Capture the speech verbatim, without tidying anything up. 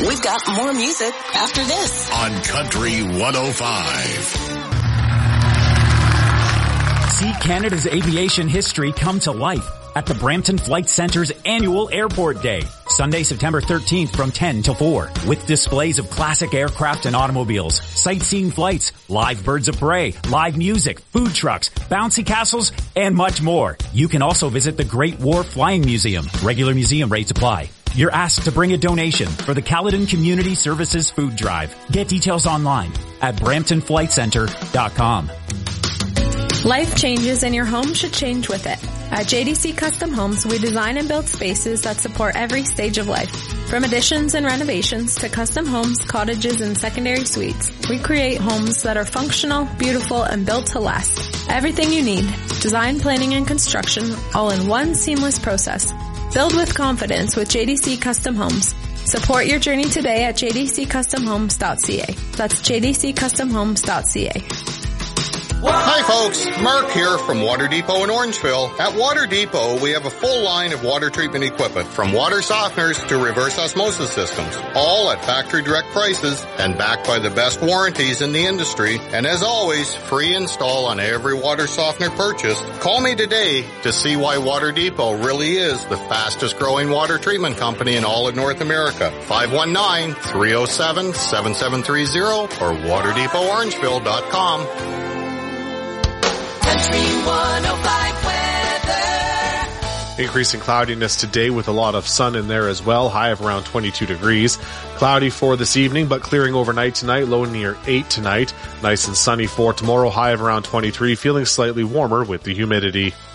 We've got more music after this on Country one oh five. See Canada's aviation history come to life at the Brampton Flight Center's annual Airport Day, Sunday, September thirteenth from ten till four, with displays of classic aircraft and automobiles, sightseeing flights, live birds of prey, live music, food trucks, bouncy castles, and much more. You can also visit the Great War Flying Museum. Regular museum rates apply. You're asked to bring a donation for the Caledon Community Services Food Drive. Get details online at brampton flight center dot com. Life changes and your home should change with it. At J D C Custom Homes, we design and build spaces that support every stage of life. From additions and renovations to custom homes, cottages, and secondary suites, we create homes that are functional, beautiful, and built to last. Everything you need, design, planning, and construction, all in one seamless process. Build with confidence with J D C Custom Homes. Support your journey today at j d c custom homes dot c a. That's j d c custom homes dot c a. Hi folks, Mark here from Water Depot in Orangeville. At Water Depot, we have a full line of water treatment equipment, from water softeners to reverse osmosis systems, all at factory direct prices and backed by the best warranties in the industry. And as always, free install on every water softener purchase. Call me today to see why Water Depot really is the fastest growing water treatment company in all of North America. five one nine, three oh seven, seven seven three oh or water depot orangeville dot com. Country one oh five weather. Increasing cloudiness today with a lot of sun in there as well. High of around twenty-two degrees. Cloudy for this evening, but clearing overnight tonight. Low near eight tonight. Nice and sunny for tomorrow. High of around twenty-three. Feeling slightly warmer with the humidity.